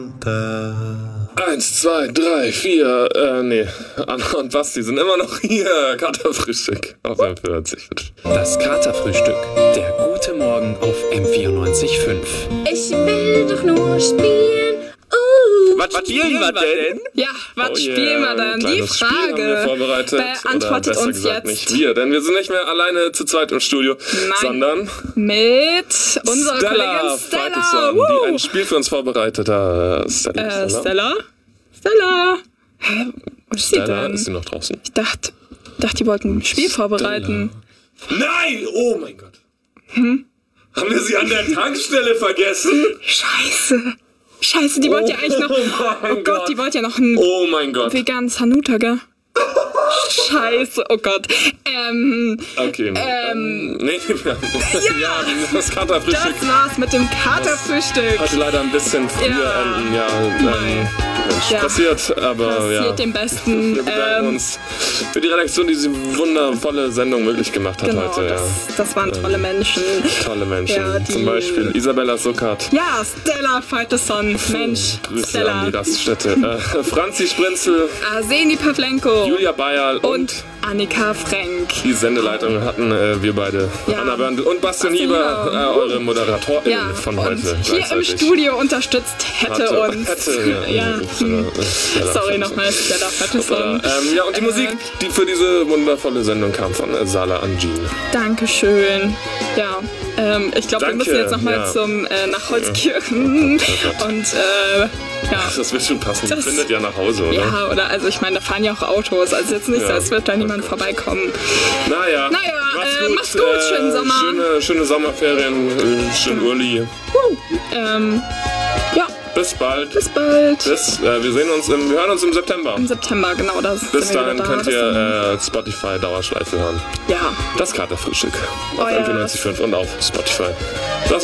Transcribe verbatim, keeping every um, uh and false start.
Eins, zwei, drei, vier, äh, nee, Anna und Basti sind immer noch hier. Katerfrühstück auf M vierundneunzig Komma fünf. Das Katerfrühstück, der gute Morgen auf M vierundneunzig Komma fünf. Ich will doch nur spielen. Uh. Was spielen wir denn? Ja, was Oh yeah, spielen wir denn? Die kleines Spiel haben wir Frage vorbereitet. beantwortet Oder besser uns gesagt jetzt nicht wir, denn wir sind nicht mehr alleine zu zweit im Studio, Nein. sondern mit unserer Stella Kollegin Freitesson, Stella. die ein Spiel für uns vorbereitet hat. Stella, Äh, Stella? Stella? Stella? Hä? Wo ist sie Stella, denn? ist sie noch draußen? Ich dachte, dachte, die wollten ein Spiel vorbereiten. Nein! Oh mein Gott. Hm? Haben wir sie an der Tankstelle vergessen? Scheiße. Scheiße, die wollte ja eigentlich noch... mein Oh Gott, Gott. die wollte ja noch einen Oh mein Gott. veganen Sanuta, gell? Scheiße, oh Gott. Ähm, Okay. Ähm, nee, ja, ja, das Katerfrühstück das war's mit dem Katerfrühstück. hatte leider ein bisschen früher Ja. enden. Ja, ähm, Nein. Mensch, Ja. passiert, aber Passiert ja. dem Besten. Wir bedanken Ähm, uns für die Redaktion, die diese wundervolle Sendung möglich gemacht hat genau, heute. das, Ja. das waren tolle Menschen. Tolle Menschen. Ja, die- Zum Beispiel Isabella Suckert. Ja, Stella Freitesson. Mensch, Grüße Stella. an die Raststätte. äh, Franzi Sprenzel, Arseni Pavlenko. Julia Bayerl und, Und Annika Frank. die Sendeleitung hatten äh, wir beide. Ja. Anna Berndl und Bastian Bastian Nieber, Nieber. äh, eure Moderatorinnen Ja, von und heute. hier im gleichzeitig. Studio unterstützt hätte Hatte- uns... hätte, ja, ja, hm. Stella- Stella Sorry Freitesson. nochmal, Stella Freitesson. Ähm, ja, und die Äh, Musik, die für diese wundervolle Sendung kam von äh, Sala Anjin. Dankeschön. Ja, ähm, ich glaube, wir Danke, müssen jetzt nochmal ja. zum äh, nach Holzkirchen. Oh Gott. Und äh, ja. Das wird schon passen. Das- Findet ja nach Hause, oder? Ja, oder also ich meine, da fahren ja auch Autos. Also jetzt nicht so, Ja. als wird da niemand vorbeikommen. Naja, Naja, macht's äh, gut, macht's gut, schönen Sommer. Schöne, schöne Sommerferien, äh, schön Urli. Ähm, ja, Bis bald. bis bald. Bis, äh, wir sehen uns, im, wir hören uns im September. Im September, genau. Das Bis sind wir dahin wieder da. könnt Das sind- ihr äh, Spotify Dauerschleife hören. Ja. Das Katerfrühstück auf Oh ja. M vierundneunzig Komma fünf und auf Spotify. Das